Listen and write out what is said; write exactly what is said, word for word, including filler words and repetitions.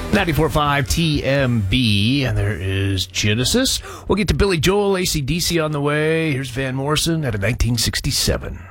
ninety-four point five T M B, and there is Genesis. We'll get to Billy Joel, A C D C on the way. Here's Van Morrison out of nineteen sixty-seven.